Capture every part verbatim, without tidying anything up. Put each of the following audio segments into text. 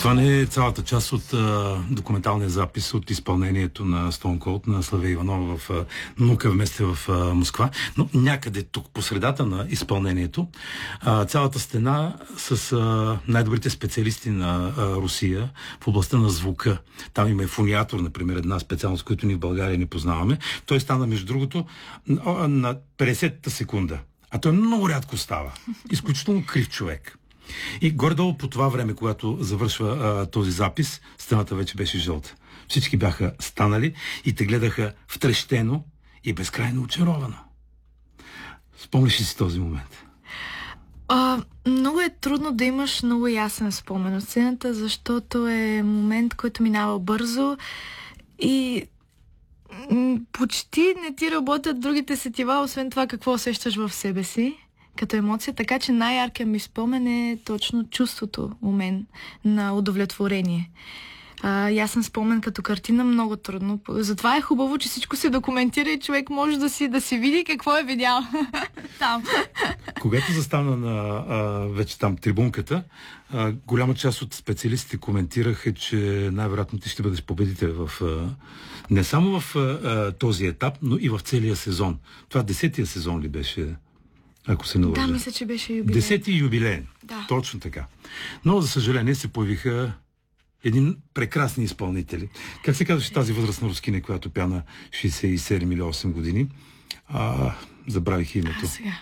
Това не е цялата част от а, документалния запис от изпълнението на Stone Cold на Славе Иванова в а, Нука вместе в а, Москва, но някъде тук по средата на изпълнението а, цялата стена с а, най-добрите специалисти на а, Русия в областта на звука. Там има и фониатор, например, една специалност, която ни в България не познаваме. Той стана, между другото, на, на петдесета секунда. А той много рядко става. Изключително крив човек. И горе-долу по това време, когато завършва а, този запис, стената вече беше жълта. Всички бяха станали и те гледаха втрещено и безкрайно очаровано. Спомниш ли си този момент? А, много е трудно да имаш много ясен спомен от сцената, защото е момент, който минава бързо и м- почти не ти работят другите сетива, освен това какво усещаш в себе си като емоция, така че най-яркият ми спомен е точно чувството у мен на удовлетворение. А, ясен спомен като картина много трудно. Затова е хубаво, че всичко се документира и човек може да си, да си види какво е видял там. Когато застана на а, вече там трибунката, а, голяма част от специалистите коментираха, че най-вероятно ти ще бъдеш победител в а, не само в а, този етап, но и в целия сезон. Това десетия сезон ли беше? Ако се не лъжа. Да, мисля, че беше юбилей. Десети юбилей. Да. Точно така. Но, за съжаление, се появиха един прекрасни изпълнители. Как се казваше тази възрастна рускиня, която пя на шейсет и седем или осем години? А, забравих името. А, сега.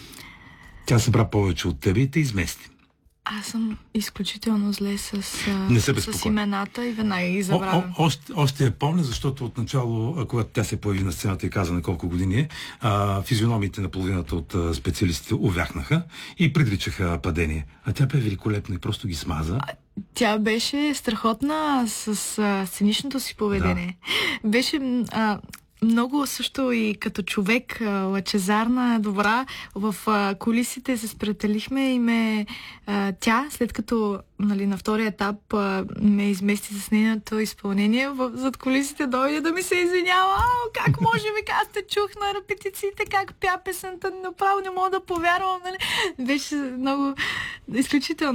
Тя събра повече от тебе и те измести. Аз съм изключително зле с, Не с имената и веднага ги забравям. О, о, още, още я помня, защото отначало, когато тя се появи на сцената и каза на колко години е, а, физиономите на половината от а, специалистите увяхнаха и предричаха падение. А тя бе великолепна и просто ги смаза. А, тя беше страхотна с а, сценичното си поведение. Да. Беше... А, много също и като човек, лъчезарна, добра. В а, кулисите се сприятелихме и ме а, тя, след като нали, на втория етап а, ме измести с нейното изпълнение, в, зад кулисите дойде да ми се извинява. А, как може, вика, аз те чух на репетициите, как пя песента, направо не мога да повярвам. Нали? Беше много изключително.